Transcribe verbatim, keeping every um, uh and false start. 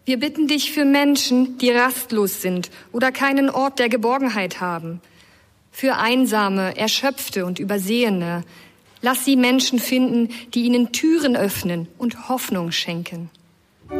Wir bitten dich für Menschen, die rastlos sind oder keinen Ort der Geborgenheit haben. Für Einsame, Erschöpfte und Übersehene. Lass sie Menschen finden, die ihnen Türen öffnen und Hoffnung schenken.